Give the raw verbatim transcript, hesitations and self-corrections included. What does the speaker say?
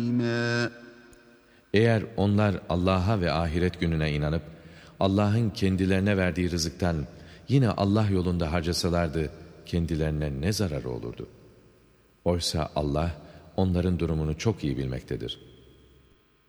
Eğer onlar Allah'a ve ahiret gününe inanıp Allah'ın kendilerine verdiği rızıktan yine Allah yolunda harcasalardı kendilerine ne zararı olurdu? Oysa Allah onların durumunu çok iyi bilmektedir.